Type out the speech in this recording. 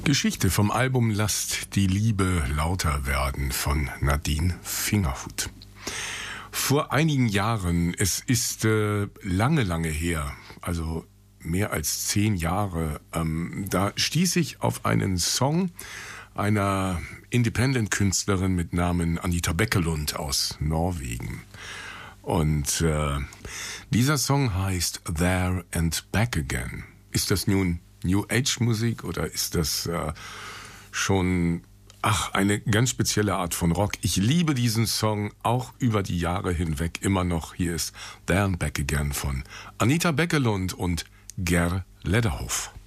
Geschichte vom Album Lasst die Liebe lauter werden von Nadine Fingerhut. Vor einigen Jahren, es ist lange her, also mehr als 10 Jahre, da stieß ich auf einen Song einer Independent-Künstlerin mit Namen Anita Bekkelund aus Norwegen. Und dieser Song heißt There and Back Again. Ist das nun New Age Musik oder ist das schon eine ganz spezielle Art von Rock? Ich liebe diesen Song auch über die Jahre hinweg immer noch. Hier ist There and Back Again von Anita Bekkelund und Ger Lederhof.